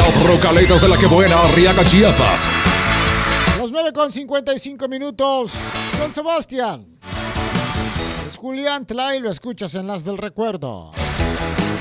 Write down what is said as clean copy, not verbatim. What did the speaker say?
Las Rocaletas de la Que Buena, Arriaga, Chiapas. Los 9:55 con Sebastián. Es Julián Tlay, lo escuchas en Las del Recuerdo.